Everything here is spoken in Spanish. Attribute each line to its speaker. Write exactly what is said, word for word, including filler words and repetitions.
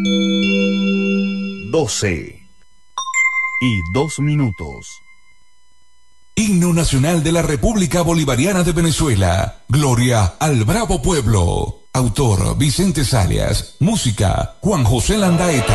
Speaker 1: doce y dos minutos.
Speaker 2: Himno Nacional de la República Bolivariana de Venezuela. Gloria al bravo pueblo. Autor Vicente Salias. Música Juan José Landaeta.